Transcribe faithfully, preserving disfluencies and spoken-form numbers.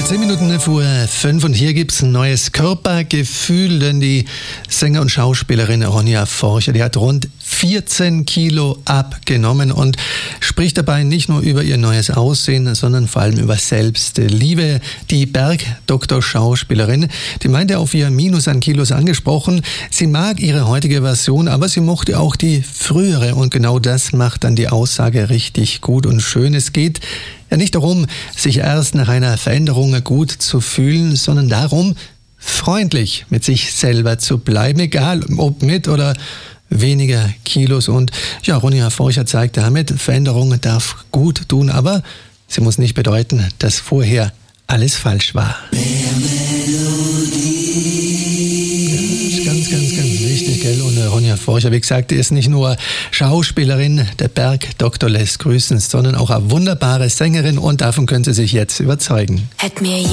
Zehn Minuten vor fünf und hier gibt's ein neues Körpergefühl, denn die Sänger- und Schauspielerin Ronja Forcher, die hat rund vierzehn Kilo abgenommen und spricht dabei nicht nur über ihr neues Aussehen, sondern vor allem über Selbstliebe. Die Bergdoktor-Schauspielerin, die meinte auf ihr Minus an Kilos angesprochen, sie mag ihre heutige Version, aber sie mochte auch die frühere und genau das macht dann die Aussage richtig gut und schön. Es geht ja nicht darum, sich erst nach einer Veränderung gut zu fühlen, sondern darum, freundlich mit sich selber zu bleiben, egal ob mit oder weniger Kilos. Und ja, Ronja Forcher zeigt damit, Veränderung darf gut tun, aber sie muss nicht bedeuten, dass vorher alles falsch war. Ja, ist ganz, ganz, ganz wichtig, gell? Und Ronja Forcher, wie gesagt, die ist nicht nur Schauspielerin, der Bergdoktor lässt grüßen, sondern auch eine wunderbare Sängerin und davon können Sie sich jetzt überzeugen. Hätt mir